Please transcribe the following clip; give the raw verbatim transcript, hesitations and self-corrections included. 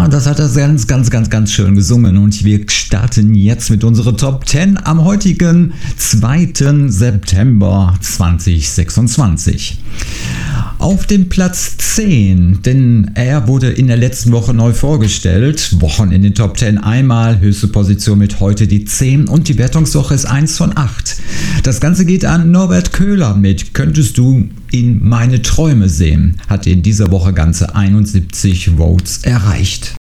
Ja, das hat er ganz, ganz, ganz, ganz schön gesungen und wir starten jetzt mit unserer Top zehn am heutigen zweiten September zweitausendsechsundzwanzig. Auf dem Platz zehn, denn er wurde in der letzten Woche neu vorgestellt. Wochen in den Top zehn einmal, höchste Position mit heute die zehn und die Wertungswoche ist eins von acht. Das Ganze geht an Norbert Köhler mit Könntest du in meine Träume sehen. Hat in dieser Woche ganze einundsiebzig Votes erreicht.